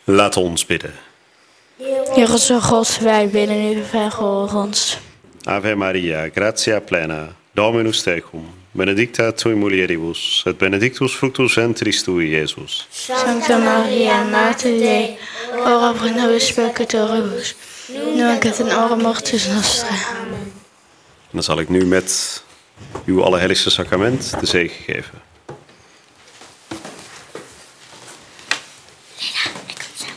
Laat ons bidden. Heer onze God, wij bidden u, verhoor ons. Ave Maria, gratia plena, Dominus tecum, benedicta tui mulieribus, et benedictus fructus ventris tui, Iesus. Sancta Maria, Mater Dei, ora pro nobis peccatoribus, nunc et in hora mortis nostra. En dan zal ik nu met uw allerheiligste sacrament de zegen geven.